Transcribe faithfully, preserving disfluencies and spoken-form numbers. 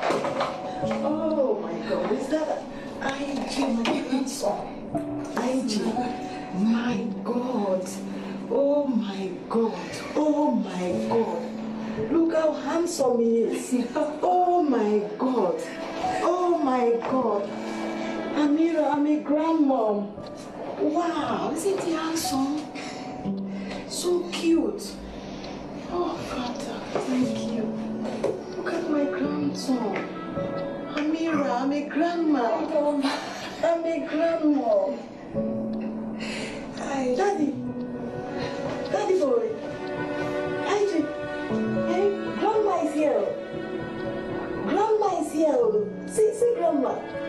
Oh my God, is that I G, my grandson? I G, my God. Oh my God, oh my God. Look how handsome he is. Oh my God, oh my God. Amira, I'm a grandmom. Wow, isn't he handsome? So cute. Oh, Father, thank you. Look at my grandson. Amira, I'm a grandma. I'm a grandma. Hi. Daddy. Daddy boy. I G. Hey, grandma is here. Grandma is here. See, see, grandma.